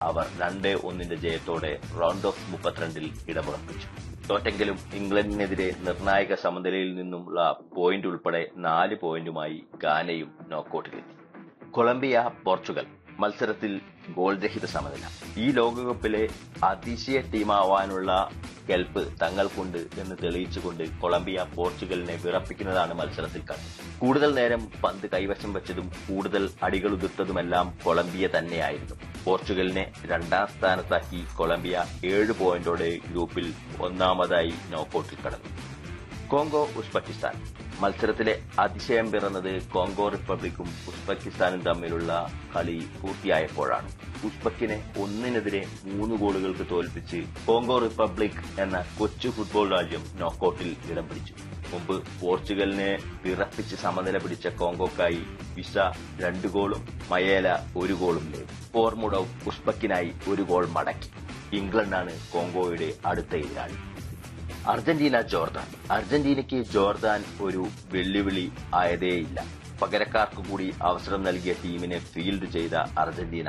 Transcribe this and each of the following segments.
അവർ 2-1 ജയത്തോടെ round of 32 ഇടമുറപ്പിച്ചു. തോറ്റെങ്കിലും ഇംഗ്ലണ്ടിനെതിരെ നിർണായക സമനിലയിൽ നിന്നുമുള്ള പോയിന്റ് ഉൾപ്പെടെ 4 പോയിന്റുമായി ഗാനയും നോക്കൌട്ടിലെത്തി. കൊളംബിയ പോർച്ചുഗൽ മത്സരത്തിൽ ഗോൾ രഹിത സമനില. ഈ ലോകകപ്പിലെ അതിശയ ടീമാവാനുള്ള കെൽപ്പ് തങ്ങൾക്കുണ്ട് എന്ന് തെളിയിച്ചുകൊണ്ട് കൊളംബിയ പോർച്ചുഗലിനെ വിറപ്പിക്കുന്നതാണ് മത്സരത്തിൽ കണ്ടത്. കൂടുതൽ നേരം പന്ത് കൈവശം വെച്ചതും കൂടുതൽ അടികൾ ഉതിർത്തതുമെല്ലാം കൊളംബിയ തന്നെയായിരുന്നു. പോർച്ചുഗലിനെ 2ാം സ്ഥാനത്താക്കി കൊളംബിയ 7 പോയിന്റോടെ ഗ്രൂപ്പിൽ 1ാമതായി നോക്കൌട്ടിൽ കടന്നു. കോങ്കോ ഉസ്ബെക്കിസ്ഥാൻ മത്സരത്തിലെ അതിശയം പിറന്നത് കോങ്കോ റിപ്പബ്ലിക്കും ഉസ്ബെക്കിസ്ഥാനും തമ്മിലുള്ള കളി പൂർത്തിയായപ്പോഴാണ്. ഉസ്ബെക്കിനെ 1-3 ഗോളുകൾക്ക് തോൽപ്പിച്ച് കോങ്കോ റിപ്പബ്ലിക് എന്ന കൊച്ചു ഫുട്ബോൾ രാജ്യം നോക്കൌട്ടിൽ ഇടം പിടിച്ചു. മുമ്പ് പോർച്ചുഗലിനെ വിറപ്പിച്ച് സമനില പിടിച്ച കോങ്കോക്കായി വിസ 2 ഗോളും മയേല 1 ഗോളും നേടി. ഫോർമുഡൌ ഉസ്ബെക്കിനായി 1 ഗോൾ മടക്കി. ഇംഗ്ലണ്ടാണ് കോങ്കോയുടെ അടുത്ത എതിരാളി. Argentina Jordan. അർജന്റീനയ്ക്ക് ജോർദാൻ ഒരു വെല്ലുവിളി ആയതേയില്ല. പകരക്കാർക്ക് കൂടി അവസരം നൽകിയ ടീമിനെ ഫീൽഡ് ചെയ്ത അർജന്റീന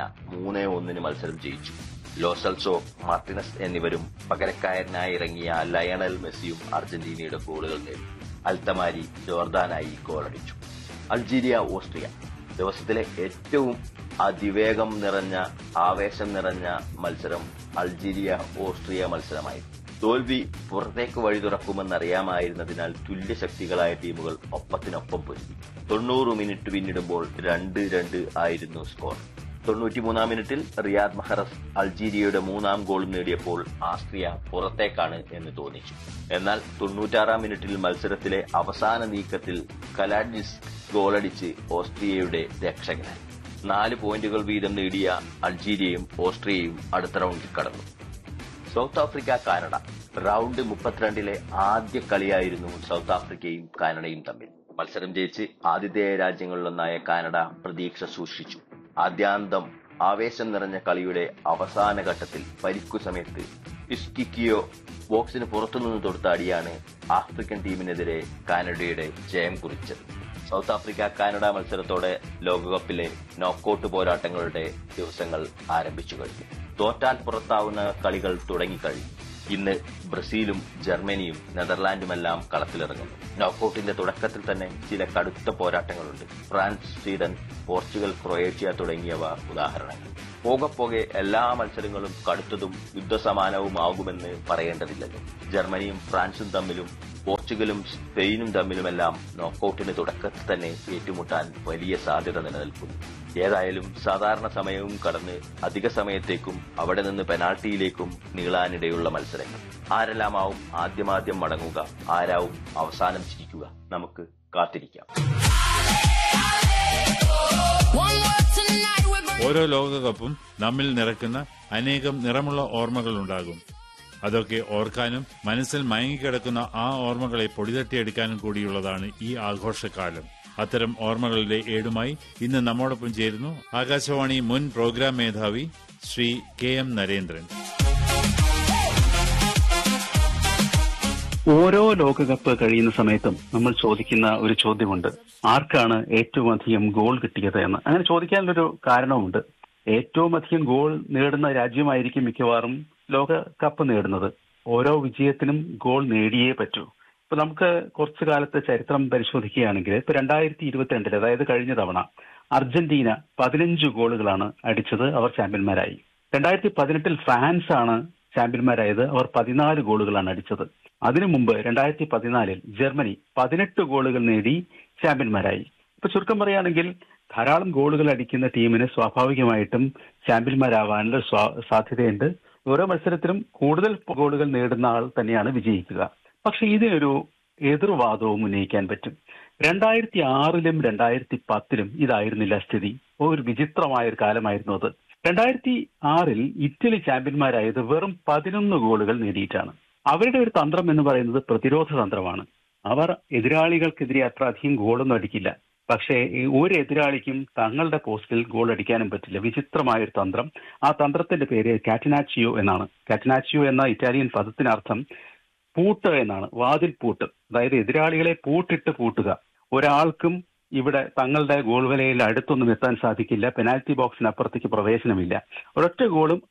3-1 മത്സരം ജയിച്ചു. ലോസൽസോ, മാർട്ടിനസ് എന്നിവരും പകരക്കാരനായി ഇറങ്ങിയ ലയണൽ മെസ്സിയും അർജന്റീനയുടെ ഗോളുകൾ നേടി. അൽത്തമാരി ജോർദാനായി ഗോളടിച്ചു. അൾജീരിയ ഓസ്ട്രിയ ദിവസത്തിലെ ഏറ്റവും അതിവേഗം നിറഞ്ഞ ആവേശം നിറഞ്ഞ മത്സരം അൾജീരിയ ഓസ്ട്രിയ മത്സരമായിരുന്നു. തോൽവി പുറത്തേക്ക് വഴി തുറക്കുമെന്നറിയാമായിരുന്നതിനാൽ തുല്യശക്തികളായ ടീമുകൾ ഒപ്പത്തിനൊപ്പം പൊരുതി. 90 മിനിറ്റ് പിന്നിടുമ്പോൾ 2-2 ആയിരുന്നു സ്കോർ. 93-ാം മിനിറ്റിൽ റിയാദ് മഹറസ് അൾജീരിയയുടെ 3ാം ഗോൾ നേടിയപ്പോൾ ആസ്ട്രിയ പുറത്തേക്കാണ് എന്ന് തോന്നിച്ചു. എന്നാൽ 96-ാം മിനിറ്റിൽ മത്സരത്തിലെ അവസാന നീക്കത്തിൽ കലാഡ്ജിസ് ഗോളടിച്ച് ഓസ്ട്രിയയുടെ രക്ഷകനായി. 4 പോയിന്റുകൾ വീതം നേടിയ അൾജീരിയയും ഓസ്ട്രിയയും അടുത്ത റൗണ്ടിൽ കടന്നു. സൗത്ത് ആഫ്രിക്ക കാനഡ റൗണ്ട് 32 ആദ്യ കളിയായിരുന്നു സൗത്ത് ആഫ്രിക്കയും കാനഡയും തമ്മിൽ. മത്സരം ജയിച്ച് ആതിഥേയ രാജ്യങ്ങളിലൊന്നായ കാനഡ പ്രതീക്ഷ സൂക്ഷിച്ചു. ആദ്യാന്തം ആവേശം നിറഞ്ഞ കളിയുടെ അവസാന ഘട്ടത്തിൽ പരിക്കു സമയത്ത് ഇസ്കിക്കിയോ ബോക്സിന് പുറത്തുനിന്ന് തൊടുത്ത അടിയാണ് ആഫ്രിക്കൻ ടീമിനെതിരെ കാനഡയുടെ ജയം കുറിച്ചത്. സൗത്ത് ആഫ്രിക്ക കാനഡ മത്സരത്തോടെ ലോകകപ്പിലെ നോക്കൌട്ട് പോരാട്ടങ്ങളുടെ ദിവസങ്ങൾ ആരംഭിച്ചു കഴിഞ്ഞു. തോറ്റാൽ പുറത്താവുന്ന കളികൾ തുടങ്ങിക്കഴിഞ്ഞു. ഇന്ന് ബ്രസീലും ജർമ്മനിയും നെതർലാൻഡുമെല്ലാം കളത്തിലിറങ്ങുന്നു. നോക്കൌട്ടിന്റെ തുടക്കത്തിൽ തന്നെ ചില കടുത്ത പോരാട്ടങ്ങളുണ്ട്. ഫ്രാൻസ്, സ്വീഡൻ, പോർച്ചുഗൽ, ക്രൊയേഷ്യ തുടങ്ങിയവ ഉദാഹരണങ്ങൾ. പോകെ എല്ലാ മത്സരങ്ങളും കടുത്തതും യുദ്ധസമാനവുമാകുമെന്ന് പറയേണ്ടതില്ലല്ലോ. ജർമ്മനിയും ഫ്രാൻസും തമ്മിലും പോർച്ചുഗലും സ്പെയിനും തമ്മിലുമെല്ലാം നോക്കൌട്ടിന് തുടക്കത്തിൽ തന്നെ ഏറ്റുമുട്ടാൻ വലിയ സാധ്യത നിലനിൽക്കുന്നു. ഏതായാലും സാധാരണ സമയവും കടന്ന് അധിക സമയത്തേക്കും അവിടെ നിന്ന് പെനാൽറ്റിയിലേക്കും നീളാനിടയുള്ള മത്സരങ്ങൾ. ആരെല്ലാമാവും ആദ്യമാദ്യം മടങ്ങുക, ആരാവും അവസാനം ചിരിക്കുക, നമുക്ക് കാത്തിരിക്കാം. ഓരോ ലോകകപ്പും നമ്മിൽ നിറയ്ക്കുന്ന അനേകം നിറമുള്ള ഓർമ്മകൾ ഉണ്ടാകും. അതൊക്കെ ഓർക്കാനും മനസ്സിൽ മയങ്ങിക്കിടക്കുന്ന ആ ഓർമ്മകളെ പൊടിതട്ടിയെടുക്കാനും കൂടിയുള്ളതാണ് ഈ ആഘോഷകാലം. അത്തരം ഓർമ്മകളുടെ ഏടുമായി ഇന്ന് നമ്മോടൊപ്പം ചേരുന്നു ആകാശവാണി മുൻ പ്രോഗ്രാം മേധാവി ശ്രീ KM നരേന്ദ്രൻ. ഓരോ ലോകകപ്പ് കഴിയുന്ന സമയത്തും നമ്മൾ ചോദിക്കുന്ന ഒരു ചോദ്യമുണ്ട്, ആർക്കാണ് ഏറ്റവും അധികം ഗോൾ കിട്ടിയത് എന്ന്. അങ്ങനെ ചോദിക്കാനുള്ളൊരു കാരണവുമുണ്ട്. ഏറ്റവും അധികം ഗോൾ നേടുന്ന രാജ്യമായിരിക്കും മിക്കവാറും ലോകകപ്പ് നേടുന്നത്. ഓരോ വിജയത്തിനും ഗോൾ നേടിയേ പറ്റൂ. ഇപ്പൊ നമുക്ക് കുറച്ചു കാലത്തെ ചരിത്രം പരിശോധിക്കുകയാണെങ്കിൽ ഇപ്പൊ 2022 അതായത് കഴിഞ്ഞ തവണ അർജന്റീന 15 ഗോളുകളാണ് അടിച്ചത്, അവർ ചാമ്പ്യന്മാരായി. 2018 ഫ്രാൻസ് ആണ് ചാമ്പ്യന്മാരായത്, അവർ 14 ഗോളുകളാണ് അടിച്ചത്. അതിനു മുമ്പ് 2014 ജർമ്മനി 18 ഗോളുകൾ നേടി ചാമ്പ്യന്മാരായി. ഇപ്പൊ ചുരുക്കം പറയുകയാണെങ്കിൽ ധാരാളം ഗോളുകൾ അടിക്കുന്ന ടീമിന് സ്വാഭാവികമായിട്ടും ചാമ്പ്യന്മാരാവാനുള്ള സാധ്യതയുണ്ട്. ഓരോ മത്സരത്തിലും കൂടുതൽ ഗോളുകൾ നേടുന്ന ആൾ തന്നെയാണ് വിജയിക്കുക. പക്ഷെ ഇതിനൊരു എതിർവാദവും ഉന്നയിക്കാൻ പറ്റും. 2006-ലും 2010-ലും ഇതായിരുന്നില്ല സ്ഥിതി. ഒരു വിചിത്രമായ ഒരു കാലമായിരുന്നു അത്. 2006-ൽ ഇറ്റലി ചാമ്പ്യന്മാരായത് വെറും 11 ഗോളുകൾ നേടിയിട്ടാണ്. അവരുടെ ഒരു തന്ത്രം എന്ന് പറയുന്നത് പ്രതിരോധ തന്ത്രമാണ്. അവർ എതിരാളികൾക്കെതിരെ അത്ര അധികം ഗോളൊന്നും അടിക്കില്ല. പക്ഷേ ഒരു എതിരാളിക്കും തങ്ങളുടെ പോസ്റ്റിൽ ഗോൾ അടിക്കാനും പറ്റില്ല. വിചിത്രമായൊരു തന്ത്രം. ആ തന്ത്രത്തിന്റെ പേര് കാറ്റനാച്ചിയോ എന്നാണ്. കാറ്റനാച്ചിയോ എന്ന ഇറ്റാലിയൻ പദത്തിനർത്ഥം പൂട്ട് എന്നാണ്. വാതിൽ പൂട്ട്, അതായത് എതിരാളികളെ പൂട്ടുക. ഒരാൾക്കും ഇവിടെ തങ്ങളുടെ ഗോൾ വലയിൽ അടുത്തൊന്നും എത്താൻ സാധിക്കില്ല, പെനാൽറ്റി ബോക്സിനപ്പുറത്തേക്ക് പ്രവേശനമില്ല. ഒരൊറ്റ ഗോളും